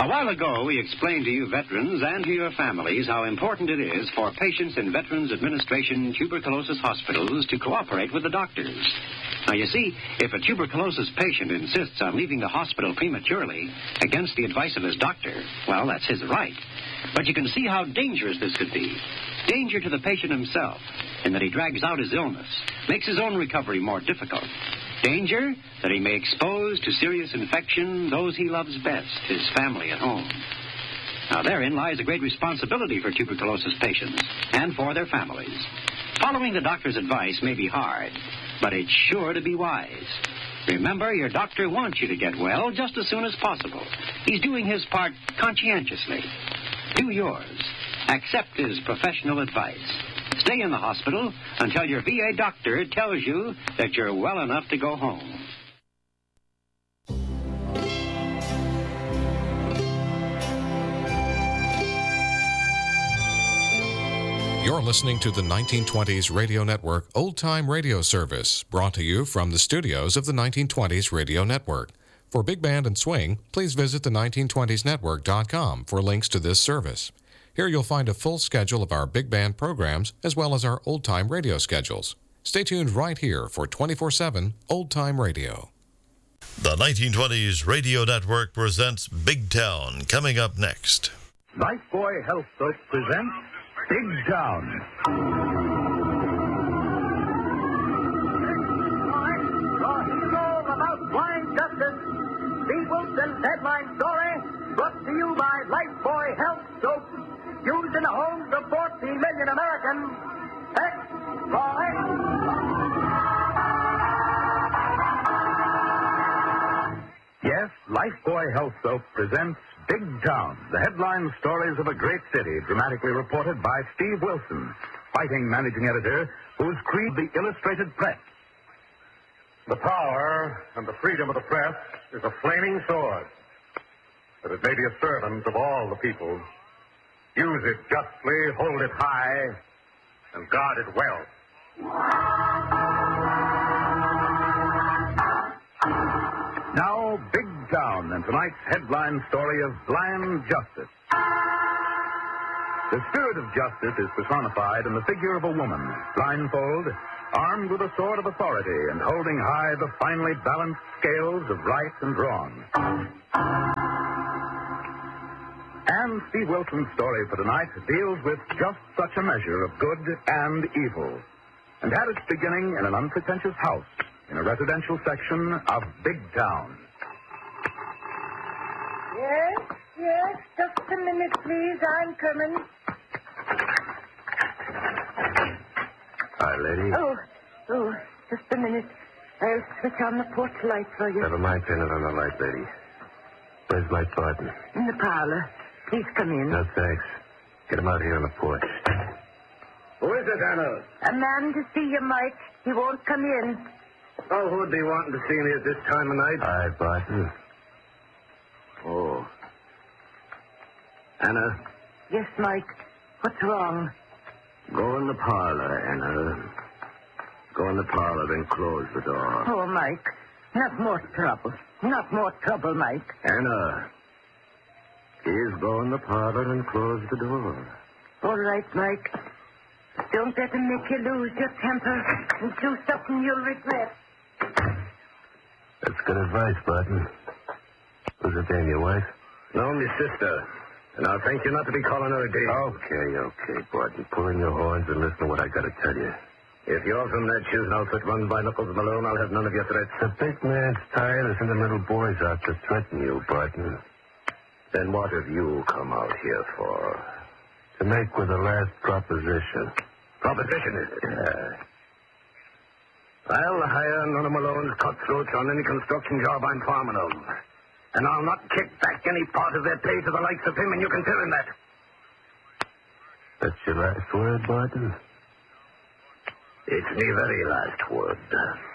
A while ago, we explained to you veterans and to your families how important it is for patients in Veterans Administration tuberculosis hospitals to cooperate with the doctors. Now, you see, if a tuberculosis patient insists on leaving the hospital prematurely against the advice of his doctor, well, that's his right. But you can see how dangerous this could be. Danger to the patient himself, in that he drags out his illness, makes his own recovery more difficult. Danger that he may expose to serious infection those he loves best, his family at home. Now, therein lies a great responsibility for tuberculosis patients and for their families. Following the doctor's advice may be hard, but it's sure to be wise. Remember, your doctor wants you to get well just as soon as possible. He's doing his part conscientiously. Do yours. Accept his professional advice. Stay in the hospital until your VA doctor tells you that you're well enough to go home. You're listening to the 1920s Radio Network Old Time Radio Service, brought to you from the studios of the 1920s Radio Network. For Big Band and Swing, please visit the 1920snetwork.com for links to this service. Here you'll find a full schedule of our big band programs as well as our old-time radio schedules. Stay tuned right here for 24/7 old-time radio. The 1920s Radio Network presents Big Town, coming up next. Lifebuoy Health Soap presents Big Town. About blind justice. Steve Wilson's headline story brought to you by Lifebuoy Health Soap. Used in the homes of 14 million Americans. Yes, Lifebuoy Health Soap presents Big Town, the headline stories of a great city, dramatically reported by Steve Wilson, fighting managing editor, who's created the Illustrated Press. The power and the freedom of the press is a flaming sword, that it may be a servant of all the people. Use it justly, hold it high, and guard it well. Now, Big Town, and tonight's headline story of Blind Justice. The spirit of justice is personified in the figure of a woman, blindfold, armed with a sword of authority and holding high the finely balanced scales of right and wrong. And Steve Wilson's story for tonight deals with just such a measure of good and evil, and had its beginning in an unpretentious house in a residential section of Big Town. Yes, just a minute, please. I'm coming. Hi, lady. Oh, just a minute. I'll switch on the porch light for you. Never mind turning on the light, lady. Where's my partner? In the parlor. Please come in. No, thanks. Get him out here on the porch. Who is it, Anna? A man to see you, Mike. He won't come in. Oh, who'd be wanting to see me at this time of night? Hi, Barton. Oh. Anna? Yes, Mike. What's wrong? Go in the parlor, Anna. Go in the parlor and close the door. Oh, Mike. Not more trouble. Not more trouble, Mike. Anna. Please go in the parlor and close the door. All right, Mike. Don't let him make you lose your temper and do something you'll regret. That's good advice, Barton. Who's it then, your wife? No, my sister. And I'll thank you not to be calling her a dame. Okay, Barton. Pull in your horns and listen to what I got to tell you. If you're from that choosing outfit run by Knuckles Malone, I'll have none of your threats. The big man's tired of sending little boys out to threaten you, Barton. Then what have you come out here for? To make with the last proposition. Proposition, is it? Yeah. I'll hire none of Malone's cutthroats on any construction job I'm farming of. And I'll not kick back any part of their pay to the likes of him, and you can tell him that. That's your last word, Barton? It's me very last word.